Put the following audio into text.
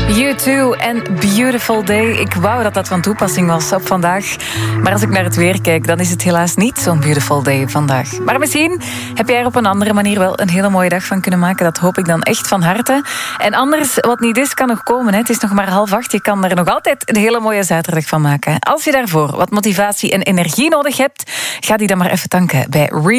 U2 en Beautiful Day. Ik wou dat dat van toepassing was op vandaag. Maar als ik naar het weer kijk, dan is het helaas niet zo'n beautiful day vandaag. Maar misschien heb jij er op een andere manier wel een hele mooie dag van kunnen maken. Dat hoop ik dan echt van harte. En anders, wat niet is, kan nog komen. Hè. Het is nog maar 7:30. Je kan er nog altijd een hele mooie zaterdag van maken. Als je daarvoor wat motivatie en energie nodig hebt, ga die dan maar even tanken bij